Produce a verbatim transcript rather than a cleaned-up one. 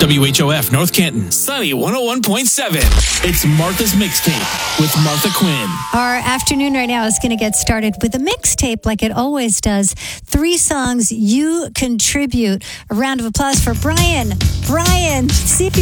W H O F, North Canton, Sunny one oh one point seven. It's Martha's Mixtape with Martha Quinn. Our afternoon right now is going to get started with a mixtape like it always does. Three songs you contribute. A round of applause for Brian. Brian, see if